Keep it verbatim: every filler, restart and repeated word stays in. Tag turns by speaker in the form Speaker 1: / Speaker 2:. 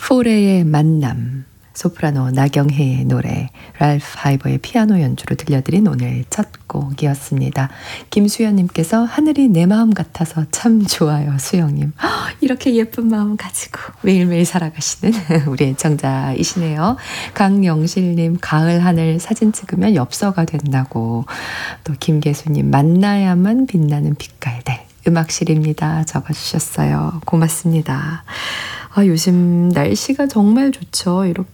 Speaker 1: 포레의 만남, 소프라노 나경혜의 노래, 랄프 하이버의 피아노 연주로 들려드린 오늘 첫 곡이었습니다. 김수연님께서 하늘이 내 마음 같아서 참 좋아요. 수영님, 이렇게 예쁜 마음 가지고 매일매일 살아가시는 우리 애청자이시네요. 강영실님, 가을 하늘 사진 찍으면 엽서가 된다고. 또 김계수님, 만나야만 빛나는 빛깔들, 음악실입니다 적어주셨어요. 고맙습니다. 아, 요즘 날씨가 정말 좋죠. 이렇게